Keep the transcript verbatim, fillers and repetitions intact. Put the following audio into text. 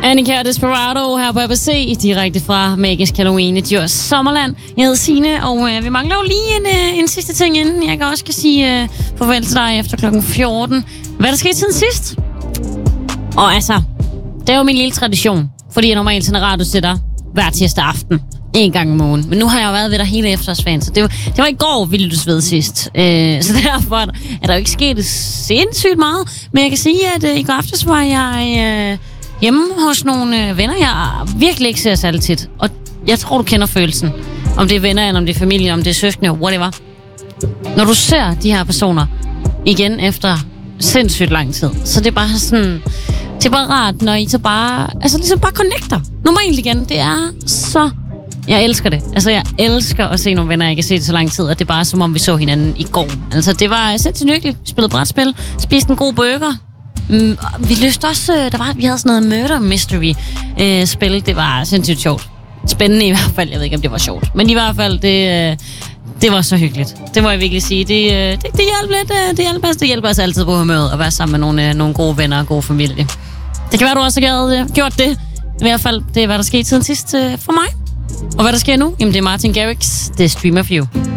Annika og Desperado her på A B C, direkte fra Magisk Halloween i Djurs Sommerland. Jeg hedder Signe, og øh, vi mangler jo lige en, øh, en sidste ting inden. Jeg kan også kan sige øh, farvel til dig efter klokken fjorten. Hvad er der sket siden sidst? Og altså, det er jo min lille tradition, fordi jeg normalt sender radio til dig hver tirsdag aften. En gang om ugen. Men nu har jeg jo været ved dig hele efterårsferien, så det var, det var i går, vi lyttes ved sidst. Øh, så derfor er der jo ikke sket sindssygt meget. Men jeg kan sige, at øh, i går aftes var jeg øh, hjemme hos nogle øh, venner, jeg virkelig ikke ser særlig tit. Og jeg tror, du kender følelsen. Om det er venner, eller om det er familie, om det er søskende, whatever. Når du ser de her personer igen efter sindssygt lang tid, så det er bare sådan... Det er bare rart, når I så bare... Altså ligesom bare connecter. Normalt igen, det er så... Jeg elsker det. Altså, jeg elsker at se nogle venner, jeg ikke har set så lang tid, og det er bare som om, vi så hinanden i går. Altså, det var sindssygt hyggeligt. Vi spillede brætspil, spiste en god burger. Mm, vi løste også... Der var, vi havde sådan noget murder mystery øh, spil. Det var sindssygt sjovt. Spændende i hvert fald. Jeg ved ikke, om det var sjovt. Men i hvert fald, det, øh, det var så hyggeligt. Det må jeg virkelig sige. Det, øh, det, det hjælper lidt. Øh, det, hjælper os, det hjælper os altid på humøret at være sammen med nogle, øh, nogle gode venner og god familie. Det kan være, du også har gjort det. I hvert fald, det er, hvad der skete siden sidst øh, for mig. Og hvad der sker nu? Jamen, det er Martin Garrix. Det er Stream of You.